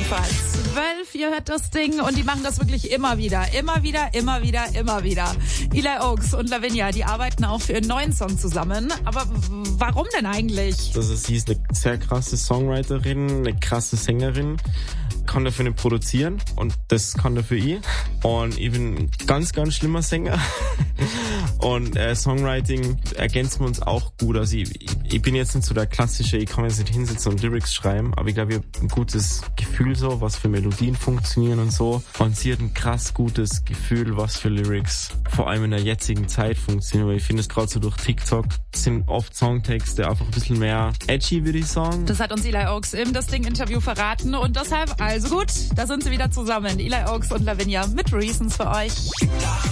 jedenfalls. 12, ihr hört das Ding und die machen das wirklich immer wieder. Eli Oaks und Lavinia, die arbeiten auch für einen neuen Song zusammen. Aber warum denn eigentlich? Also sie ist eine sehr krasse Songwriterin, eine krasse Sängerin, kann dafür nicht produzieren und das kann dafür ich. Und ich bin ein ganz, ganz schlimmer Sänger. Und Songwriting ergänzen wir uns auch gut. Also ich bin jetzt nicht so der klassische, ich kann jetzt nicht hinsetzen und Lyrics schreiben, aber ich glaube, ich habe ein gutes Gefühl so, was für Melodien funktionieren und so. Und sie hat ein krass gutes Gefühl, was für Lyrics vor allem in der jetzigen Zeit funktionieren, weil ich finde es gerade so durch TikTok sind oft Songtexte einfach ein bisschen mehr edgy, würde ich sagen. Das hat uns Eli Oaks im Das Ding-Interview verraten und deshalb, also gut, da sind sie wieder zusammen. Eli Oaks und Lavinia mit Reasons für euch.